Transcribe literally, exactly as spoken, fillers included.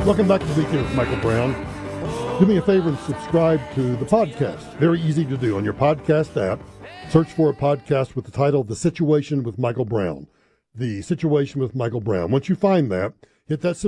Welcome back to the Weekend with Michael Brown. Do me a favor and subscribe to the podcast. Very easy to do on your podcast app. Search for a podcast with the title The Situation with Michael Brown. The Situation with Michael Brown. Once you find that, hit that